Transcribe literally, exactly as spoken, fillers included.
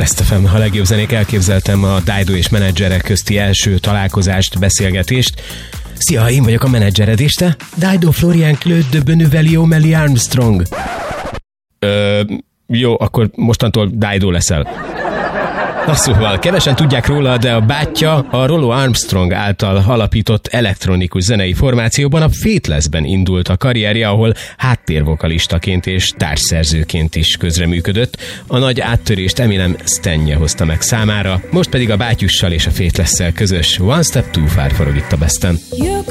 Best ef em, a legjobb zenék. Elképzeltem a Dido és menedzserek közti első találkozást, beszélgetést. Szia, én vagyok a menedzsered, és te? Dido, Florian, Claude de Benevelio, Melly Armstrong. Ö, jó, akkor mostantól Dido leszel. Na szóval, kevesen tudják róla, de a bátyja a Rollo Armstrong által alapított elektronikus zenei formációban, a Faithlessben indult a karrierje, ahol háttérvokalistaként és társszerzőként is közreműködött. A nagy áttörést Eminem Stanje hozta meg számára, most pedig a bátyussal és a Faithless-szel közös One Step Too Far forog itt a Besten.